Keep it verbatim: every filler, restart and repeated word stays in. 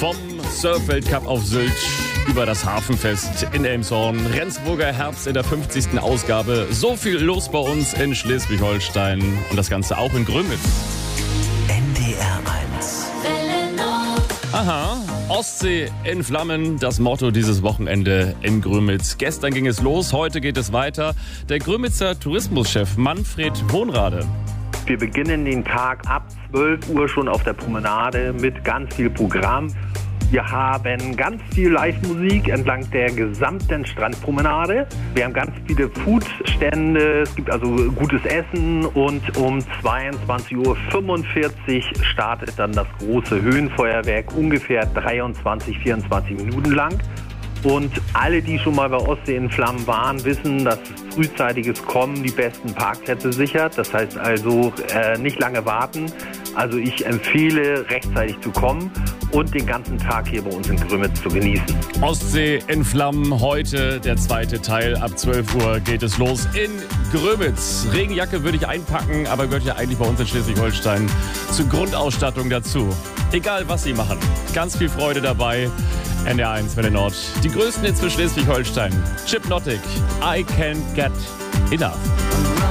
Vom Surf-Weltcup auf Sylt über das Hafenfest in Elmshorn, Rendsburger Herbst in der fünfzigsten Ausgabe. So viel los bei uns in Schleswig-Holstein und das Ganze auch in Grömitz. N D R eins. Aha, Ostsee in Flammen, das Motto dieses Wochenende in Grömitz. Gestern ging es los, heute geht es weiter. Der Grömitzer Tourismuschef Manfred Hohnrade. Wir beginnen den Tag ab zwölf Uhr schon auf der Promenade mit ganz viel Programm. Wir haben ganz viel Live-Musik entlang der gesamten Strandpromenade. Wir haben ganz viele Foodstände, es gibt also gutes Essen und um zweiundzwanzig Uhr fünfundvierzig startet dann das große Höhenfeuerwerk, ungefähr dreiundzwanzig, vierundzwanzig Minuten lang. Und alle, die schon mal bei Ostsee in Flammen waren, wissen, dass frühzeitiges Kommen die besten Parkplätze sichert. Das heißt also äh, nicht lange warten. Also ich empfehle, rechtzeitig zu kommen und den ganzen Tag hier bei uns in Grömitz zu genießen. Ostsee in Flammen, heute der zweite Teil. Ab zwölf Uhr geht es los in Grömitz. Regenjacke würde ich einpacken, aber gehört ja eigentlich bei uns in Schleswig-Holstein zur Grundausstattung dazu. Egal, was Sie machen. Ganz viel Freude dabei. N D R eins Welle Nord. Die größten Hits für Schleswig-Holstein. Chip Nottic, I Can't Get Enough.